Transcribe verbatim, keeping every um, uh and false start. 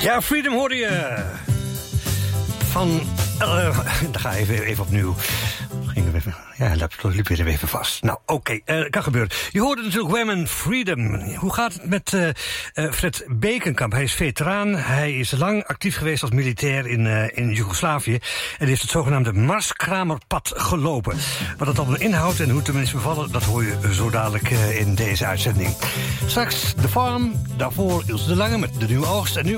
Ja, Freedom hoorde je van... Uh, dan ga ik even, even opnieuw. Gingen we even, ja, dat liep weer even vast. Nou, oké, okay, uh, kan gebeuren. Je hoorde natuurlijk Women Freedom. Hoe gaat het met uh, uh, Fred Bekenkamp? Hij is veteraan. Hij is lang actief geweest als militair in, uh, in Joegoslavië. En heeft het zogenaamde Marskramerpad gelopen. Wat het allemaal inhoudt en hoe het hem is bevallen, dat hoor je zo dadelijk uh, in deze uitzending. Straks de farm, daarvoor Ilse de Lange met de nieuwe oogst. En nu